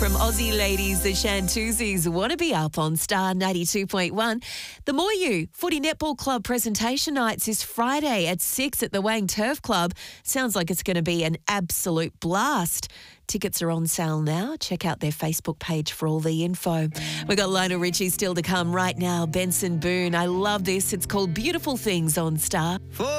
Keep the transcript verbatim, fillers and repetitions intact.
from Aussie ladies, the Shantuzis. Want to be up on Star ninety-two point one. The More You Footy Netball Club presentation nights is Friday at six at the Wang Turf Club. Sounds like it's going to be an absolute blast. Tickets are on sale now. Check out their Facebook page for all the info. We've got Lionel Richie still to come right now. Benson Boone. I love this. It's called Beautiful Things on Star.